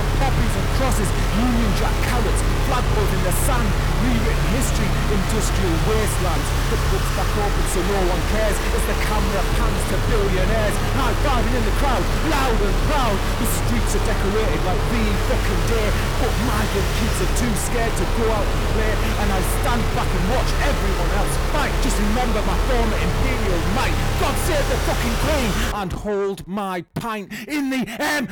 poppies and crosses, Union Jack carrots, flagpoles in the sand, rewritten history, industrial wastelands. The pub's back open so no one cares as the camera pans to billionaires, high-fiving in the crowd, loud and proud. The streets are decorated like the fucking day, but migrant kids are too scared to go out and play, and I stand back and watch everyone else fight. Just remember my former imperial might. God save the fucking Queen and hold my pint in the